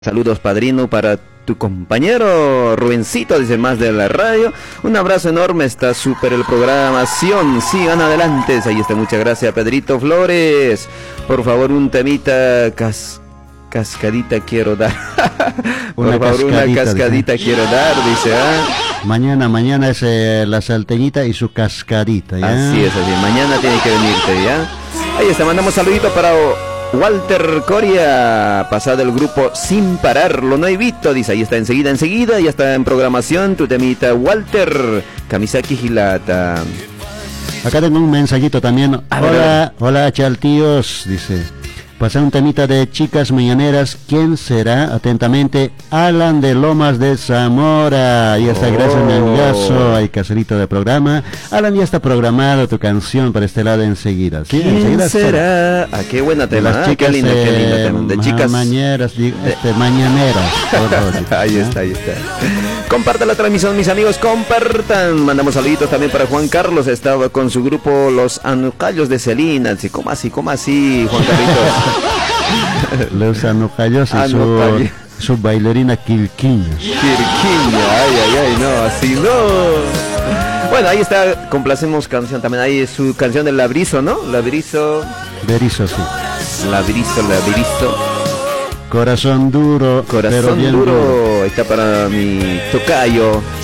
Saludos, padrino, para tu compañero Rubencito, dice más de la radio. Un abrazo enorme, está súper el programación. Sigan adelante. Ahí está, muchas gracias, Pedrito Flores. Por favor, un temita cascadita quiero dar. Por favor, una cascadita dice. Quiero dar, dice. Mañana es la salteñita y su cascadita, ¿ya? Así es, así. Mañana tiene que venirte, ¿ya? Ahí está, mandamos saludito para Walter Coria, pasado del grupo Sin Parar, lo nuevito, dice, ahí está, enseguida, ya está en programación tu temita, Walter, Kamisaki Gilata. Acá tengo un mensajito también, hola chaltíos, dice, pasa un temita de Chicas Mañaneras, ¿quién será? Atentamente, Alan de Lomas de Zamora. Y está, gracias mi amigazo, hay caserito de programa. Alan, ya está programado tu canción para este lado enseguida. ¿Sí? ¿Quién enseguida será? Qué buena tema, las chicas, qué lindo tema. De chicas mañaneras. Ahí está. Compartan la transmisión, mis amigos, compartan. Mandamos saluditos también para Juan Carlos, estaba con su grupo Los Anucallos de Celina. ¿Cómo así, Juan Carlitos? Los Anucallos y su bailarina Quirquiña, ay, no, así no. Bueno, ahí está, complacemos canción también, ahí es su canción del Labrizo, ¿no? Berizo, sí. Labrizo. Corazón duro, pero bien duro. Ahí está para mi tocayo.